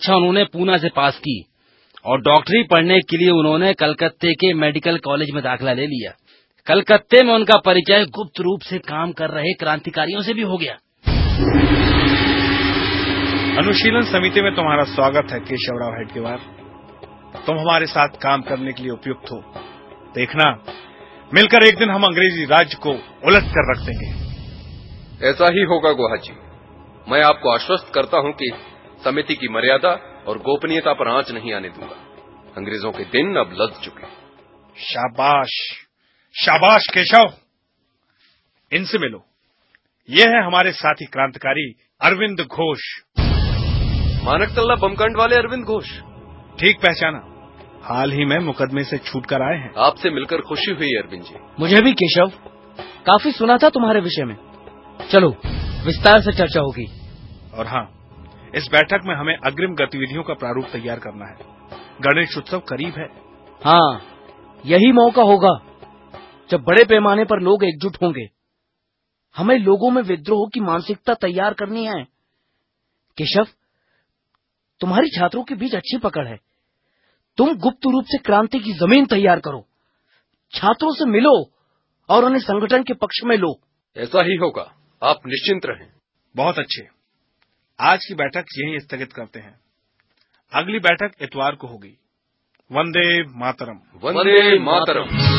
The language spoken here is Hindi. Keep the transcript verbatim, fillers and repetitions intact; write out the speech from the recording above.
कक्षा उन्होंने पूना से पास की और डॉक्टरी पढ़ने के लिए उन्होंने कलकत्ते के मेडिकल कॉलेज में दाखिला ले लिया। कलकत्ते में उनका परिचय गुप्त रूप से काम कर रहे क्रांतिकारियों से भी हो गया। अनुशीलन समिति में तुम्हारा स्वागत है केशवराव हेडगेवार। तुम हमारे साथ काम करने के लिए उपयुक्त हो। देखना, मिलकर एक दिन हम अंग्रेजी राज्य को उलट कर रख देंगे। ऐसा ही होगा गुहा जी। मैं आपको आश्वस्त करता हूं कि समिति की मर्यादा और गोपनीयता पर आंच नहीं आने दूंगा। अंग्रेजों के दिन अब लद चुके। शाबाश, शाबाश केशव। इनसे मिलो। ये है हमारे साथी क्रांतिकारी अरविंद घोष। मानकतल्ला बमकांड वाले अरविंद घोष। ठीक पहचाना। हाल ही में मुकदमे से छूट कर आए हैं। आपसे मिलकर खुशी हुई अरविंद जी। मुझे भी केशव, काफी सुना था तुम्हारे विषय में। चलो विस्तार से चर्चा होगी। और हाँ, इस बैठक में हमें अग्रिम गतिविधियों का प्रारूप तैयार करना है। गणेश उत्सव करीब है। हाँ, यही मौका होगा जब बड़े पैमाने पर लोग एकजुट होंगे। हमें लोगों में विद्रोह की मानसिकता तैयार करनी है। केशव, तुम्हारी छात्रों के बीच अच्छी पकड़ है। तुम गुप्त रूप से क्रांति की जमीन तैयार करो, छात्रों से मिलो और उन्हें संगठन के पक्ष में लो। ऐसा ही होगा, आप निश्चिंत रहें। बहुत अच्छे। आज की बैठक यहीं स्थगित करते हैं। अगली बैठक इतवार को होगी। वंदे मातरम। वंदे मातरम।